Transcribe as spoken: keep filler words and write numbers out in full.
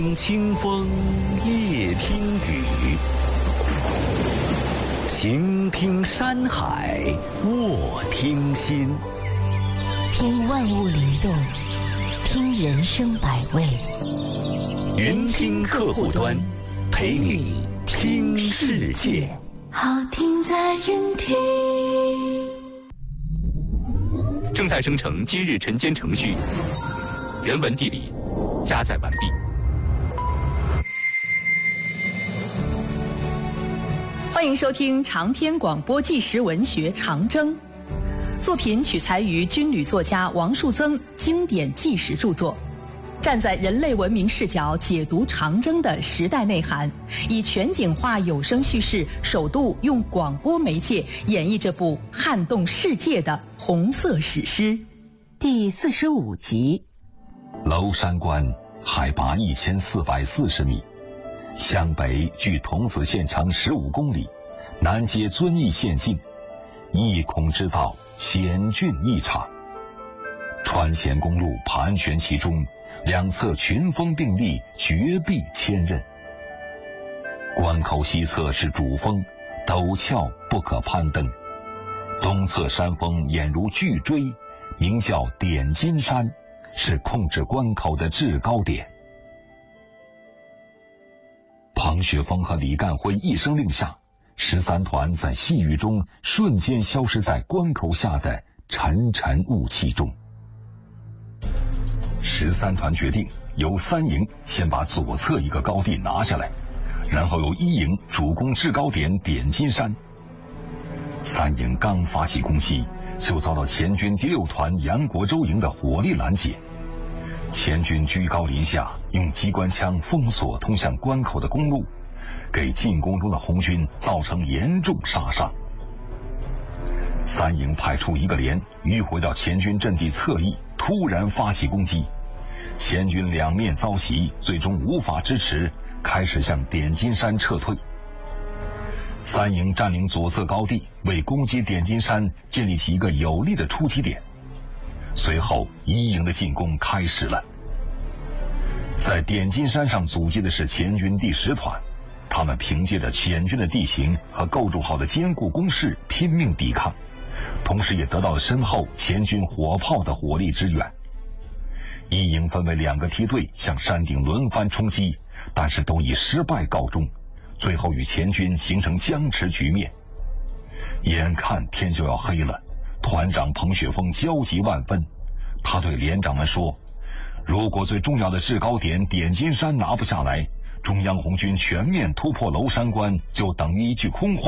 清风夜听雨，行听山海卧听心。 听万物灵动，听人生百味。 云听客户端，陪你听世界。 好听在云听。 正在生成今日晨间程序，人文地理加载完毕。 欢迎收听长篇广播纪实文学《长征》，作品取材于军旅作家王树增经典纪实著作，站在人类文明视角解读长征的时代内涵，以全景化有声叙事，首度用广播媒介演绎这部撼动世界的红色史诗。 第四十五集。 娄山关海拔一千四百四十米，湘北距桐梓县城十五公里，南接遵义县境，一孔之道，险峻异常。川咸公路盘旋其中，两侧群峰并立，绝壁千仞。关口西侧是主峰，陡峭不可攀登，东侧山峰俨如巨锥，名叫点金山，是控制关口的制高点。彭雪枫和李干辉一声令下，十三团在细雨中瞬间消失在关口下的沉沉雾气中。十三团决定由三营先把左侧一个高地拿下来，然后由一营主攻制高点点金山。三营刚发起攻击，就遭到前军第六团杨国洲营的火力拦截。前军居高临下，用机关枪封锁通向关口的公路，给进攻中的红军造成严重杀伤。三营派出一个连迂回到前军阵地侧翼，突然发起攻击，前军两面遭袭，最终无法支持，开始向点金山撤退。三营占领左侧高地，为攻击点金山建立起一个有利的出击点。随后一营的进攻开始了。在点金山上阻击的是前军第十团，他们凭借着前军的地形和构筑好的坚固工事拼命抵抗，同时也得到了身后前军火炮的火力支援。一营分为两个梯队向山顶轮番冲击，但是都以失败告终，最后与前军形成僵持局面。眼看天就要黑了，团长彭雪枫焦急万分，他对连长们说，如果最重要的制高点点金山拿不下来，中央红军全面突破娄山关就等于一句空话。